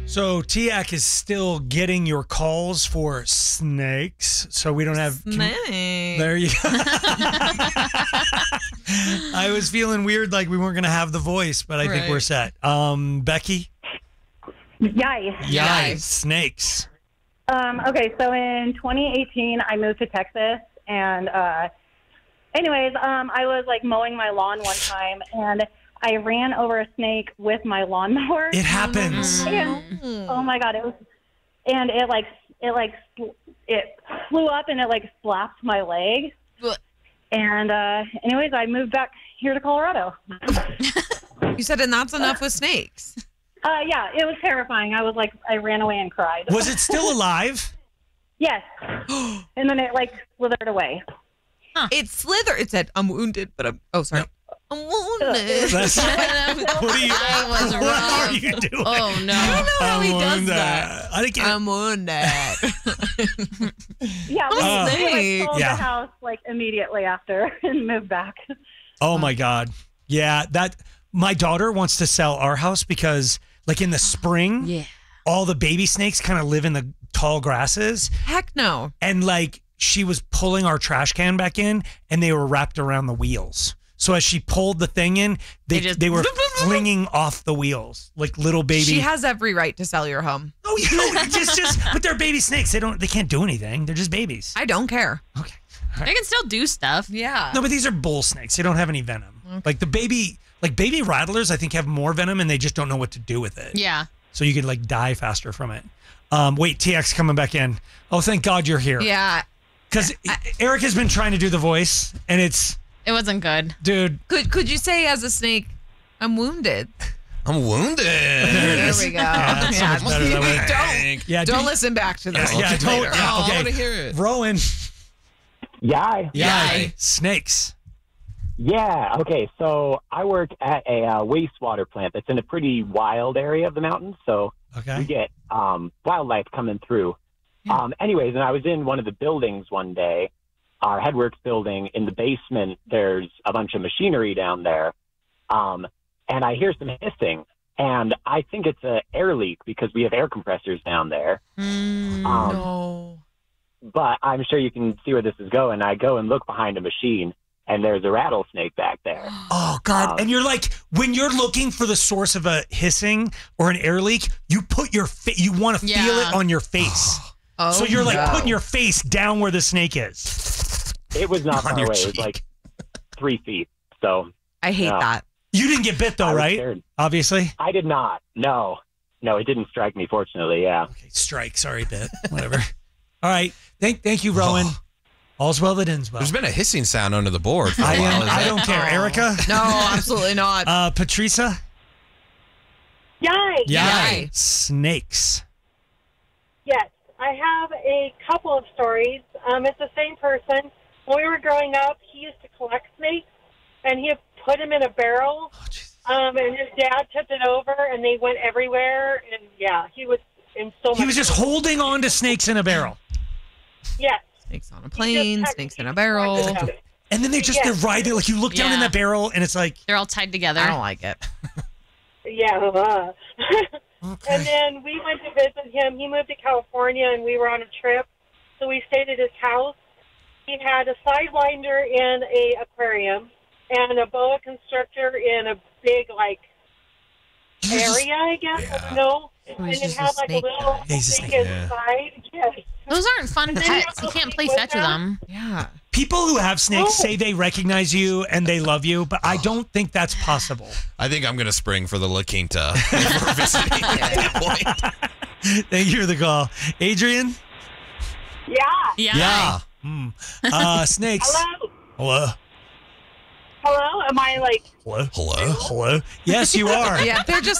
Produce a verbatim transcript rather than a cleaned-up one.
So T A C is still getting your calls for snakes. So we don't have Snake. There you go. I was feeling weird, like we weren't going to have the voice, but I think Right. we're set. Um, Becky. Yay. Yay. Snakes. Um, okay, so in twenty eighteen, I moved to Texas, and uh, anyways, um, I was like mowing my lawn one time, and I ran over a snake with my lawnmower. It happens. And, oh my god, it was, and it like it like it flew up and it like slapped my leg. And uh, anyways, I moved back here to Colorado. You said, and that's enough with snakes. Uh, yeah, it was terrifying. I was like, I ran away and cried. Was it still alive? Yes. And then it like slithered away. It slithered. It said, I'm wounded, but I'm, oh, sorry. I'm wounded. That's, what are you, I was what wrong. are you doing? Oh, no. I don't know how I'm he does wounded. that. I didn't I'm wounded. Yeah, we, Oh. we like, sold Yeah. the house like immediately after and moved back. Oh my God. Yeah, that my daughter wants to sell our house because like in the spring, Yeah. all the baby snakes kind of live in the tall grasses. Heck no. And like she was pulling our trash can back in and they were wrapped around the wheels. So as she pulled the thing in, they They they, just- were flinging off the wheels like little baby. She has every right to sell your home. oh, you know, just just but they're baby snakes. They don't they can't do anything. They're just babies. I don't care. Okay. They can still do stuff. Yeah. No, but these are bull snakes. They don't have any venom. Like the baby like baby rattlers I think have more venom and they just don't know what to do with it. Yeah. So you could like die faster from it. Um, wait, T X coming back in. Oh, thank God you're here. Yeah. Because Eric has been trying to do the voice, and it's, It wasn't good. dude. Could could you say as a snake, I'm wounded? I'm wounded. There we go. Yeah, it's so much better that way. Don't Yeah, don't do- listen back to this. Yeah, don't. later. Yeah, Oh, okay. I want to hear it. Rowan. Yeah. Yeah. Yay. Snakes. Yeah. Okay. So I work at a uh, wastewater plant that's in a pretty wild area of the mountains. So we Okay. get um, wildlife coming through. Um, anyways, and I was in one of the buildings one day, our headworks building. In the basement, there's a bunch of machinery down there. Um, and I hear some hissing. And I think it's an air leak because we have air compressors down there. Mm, Um, no. But I'm sure you can see where this is going. I go and look behind a machine, and there's a rattlesnake back there. Oh God! Um, and you're like, when you're looking for the source of a hissing or an air leak, you put your fa- you want to feel Yeah. it on your face. Oh, so you're like no. putting your face down where the snake is. It was not On far your away. It was cheek. like three feet. So I hate No. that. You didn't get bit though, I was right? scared. Obviously. I did not. No. No, it didn't strike me, fortunately. Yeah. Okay, strike. Sorry, bit. Whatever. All right. Thank, thank you, Rowan. All's well that ends well. There's been a hissing sound under the board for a I while. am. Is I that- don't care. Oh. Erica. No, absolutely not. Uh, Patricia. Yay! Yay. Snakes. Yes, I have a couple of stories. Um, it's the same person. When we were growing up, he used to collect snakes, and he put them in a barrel. Um, and his dad tipped it over, and they went everywhere. And yeah, he was in so much. He was just holding on to snakes in a barrel, Yes. Snakes on a plane, snakes in a barrel. and then they just Yeah. they're riding. Like you look down in Yeah. that barrel, and it's like They're all tied together. I don't like it. Yeah. uh. And then we went to visit him. He moved to California, and we were on a trip, so we stayed at his house. He had a sidewinder in a aquarium and a boa constrictor in a big like area, I guess. I don't know. And he's it just a had like a snake little guy. Yeah, he's a snake snake, yeah. inside. Yes. Those aren't fun pets. You can't play fetch with them. Yeah. people who have snakes Oh. say they recognize you and they love you, but I don't think that's possible. I think I'm going to spring for the La Quinta if we're visiting at that point. Thank you for the call, Adrian. Yeah. Yeah. Yeah. Hmm. Uh, snakes. Hello. Hello. Hello. Am I like? Hello. Hello? Hello. Yes, you are. Yeah, they're just